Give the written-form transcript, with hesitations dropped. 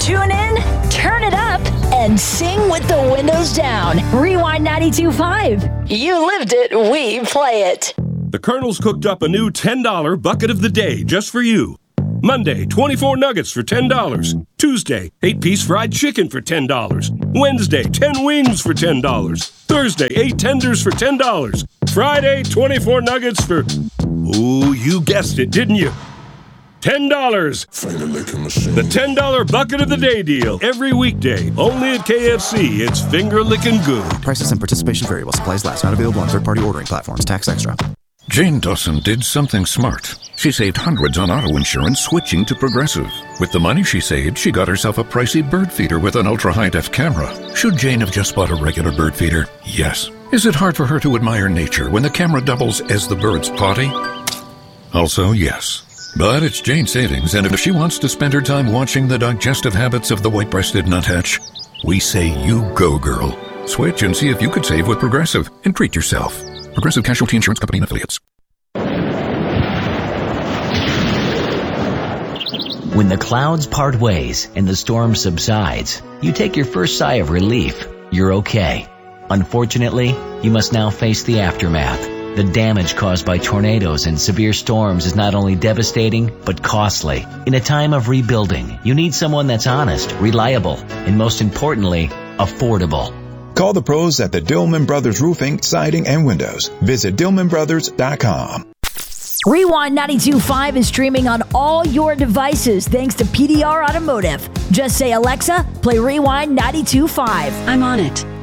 Tune in, turn it up, and sing with the windows down. Rewind 92.5. You lived it, we play it. The Colonel's cooked up a new $10 bucket of the day just for you. Monday, 24 nuggets for $10. Tuesday, 8-piece fried chicken for $10. Wednesday, 10 wings for $10. Thursday, 8 tenders for $10. Friday, 24 nuggets for... Oh, you guessed it, didn't you? $10. The $10 bucket of the day deal. Every weekday. Only at KFC. It's finger-licking good. Prices and participation vary while supplies last. Not available on third-party ordering platforms. Tax extra. Jane Dawson did something smart. She saved hundreds on auto insurance switching to Progressive. With the money she saved, she got herself a pricey bird feeder with an ultra-high-def camera. Should Jane have just bought a regular bird feeder? Yes. Is it hard for her to admire nature when the camera doubles as the bird's potty? Also, yes. But it's Jane's savings, and if she wants to spend her time watching the digestive habits of the white-breasted nuthatch, we say you go, girl. Switch and see if you could save with Progressive and treat yourself. Progressive Casualty Insurance Company and Affiliates. When the clouds part ways and the storm subsides, you take your first sigh of relief. You're okay. Unfortunately, you must now face the aftermath. The damage caused by tornadoes and severe storms is not only devastating, but costly. In a time of rebuilding, you need someone that's honest, reliable, and most importantly, affordable. Call the pros at the Dillman Brothers Roofing, Siding, and Windows. Visit DillmanBrothers.com. Rewind 92.5 is streaming on all your devices thanks to PDR Automotive. Just say, Alexa, play Rewind 92.5. I'm on it.